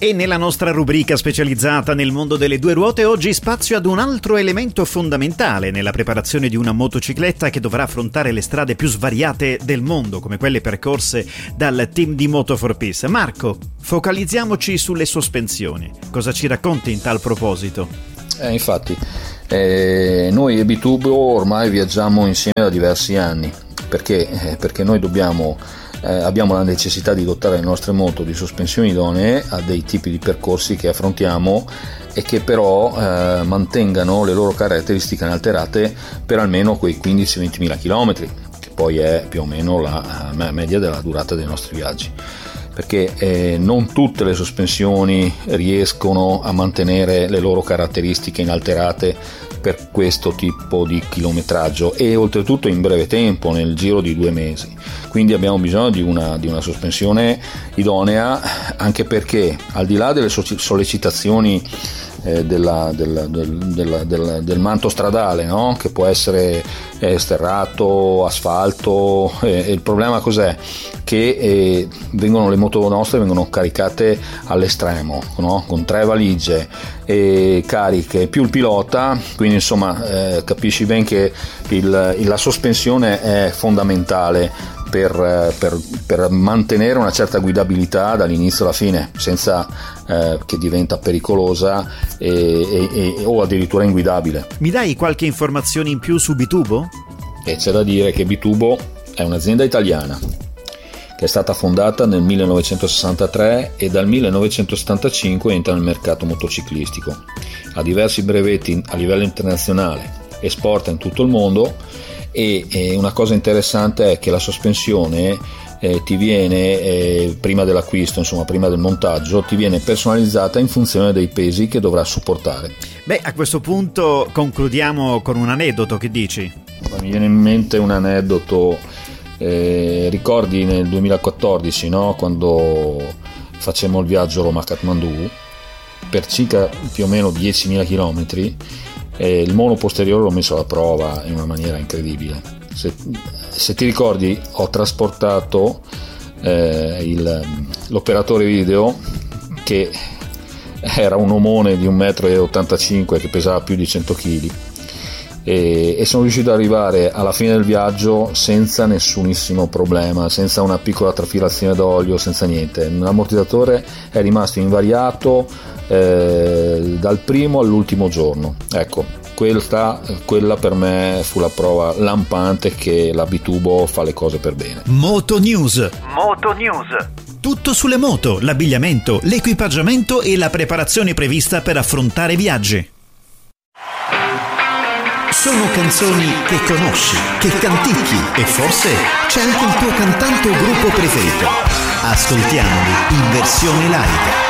E nella nostra rubrica specializzata nel mondo delle due ruote, oggi spazio ad un altro elemento fondamentale nella preparazione di una motocicletta che dovrà affrontare le strade più svariate del mondo, come quelle percorse dal team di Moto4Peace. Marco, focalizziamoci sulle sospensioni. Cosa ci racconti in tal proposito? Infatti, noi e Bitubo ormai viaggiamo insieme da diversi anni, perché noi abbiamo la necessità di dotare le nostre moto di sospensioni idonee a dei tipi di percorsi che affrontiamo e che però mantengano le loro caratteristiche inalterate per almeno quei 15-20 mila chilometri, che poi è più o meno la media della durata dei nostri viaggi, perché non tutte le sospensioni riescono a mantenere le loro caratteristiche inalterate per questo tipo di chilometraggio e oltretutto in breve tempo, nel giro di 2 mesi. Quindi abbiamo bisogno di una sospensione idonea, anche perché al di là delle sollecitazioni del manto stradale, no? Che può essere sterrato, asfalto, il problema cos'è? Che le moto nostre vengono caricate all'estremo, no? Con 3 valigie cariche più il pilota, quindi insomma capisci ben che la sospensione è fondamentale per mantenere una certa guidabilità dall'inizio alla fine, senza che diventa pericolosa o addirittura inguidabile. Mi dai qualche informazione in più su Bitubo? C'è da dire che Bitubo è un'azienda italiana che è stata fondata nel 1963 e dal 1975 entra nel mercato motociclistico. Ha diversi brevetti a livello internazionale, esporta in tutto il mondo e una cosa interessante è che la sospensione ti viene prima dell'acquisto, insomma prima del montaggio, ti viene personalizzata in funzione dei pesi che dovrà supportare. Beh, a questo punto concludiamo con un aneddoto, che dici? Mi viene in mente un aneddoto, ricordi nel 2014, no? Quando facemmo il viaggio Roma-Kathmandu per circa più o meno 10.000 chilometri, il mono posteriore l'ho messo alla prova in una maniera incredibile. Se ti ricordi, ho trasportato l'operatore video, che era un omone di 1,85 m che pesava più di 100 kg, e sono riuscito ad arrivare alla fine del viaggio senza nessunissimo problema, senza una piccola trafilazione d'olio, senza niente. L'ammortizzatore è rimasto invariato dal primo all'ultimo giorno. Ecco, quella per me fu la prova lampante che la Bitubo fa le cose per bene. Moto News. Tutto sulle moto, l'abbigliamento, l'equipaggiamento e la preparazione prevista per affrontare viaggi. Sono canzoni che conosci, che canticchi e forse c'è anche il tuo cantante o gruppo preferito. Ascoltiamoli in versione live.